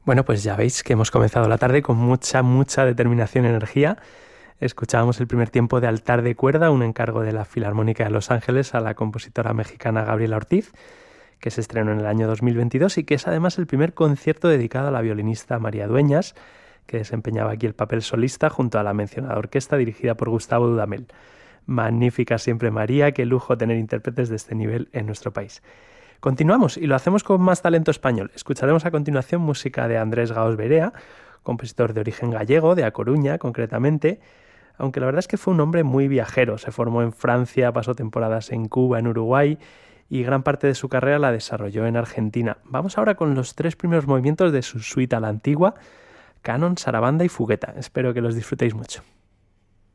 Bueno, pues ya veis que hemos comenzado la tarde con mucha determinación y energía. Escuchábamos el primer tiempo de Altar de Cuerda, un encargo de la Filarmónica de Los Ángeles a la compositora mexicana Gabriela Ortiz, que se estrenó en el año 2022 y que es además el primer concierto dedicado a la violinista María Dueñas, que desempeñaba aquí el papel solista junto a la mencionada orquesta dirigida por Gustavo Dudamel. Magnífica siempre María, qué lujo tener intérpretes de este nivel en nuestro país. Continuamos y lo hacemos con más talento español. Escucharemos a continuación música de Andrés Gaos Berea, compositor de origen gallego, de A Coruña concretamente, aunque la verdad es que fue un hombre muy viajero. Se formó en Francia, pasó temporadas en Cuba, en Uruguay y gran parte de su carrera la desarrolló en Argentina. Vamos ahora con los 3 primeros movimientos de su suite a la antigua, Canon, Sarabanda y Fugueta. Espero que los disfrutéis mucho.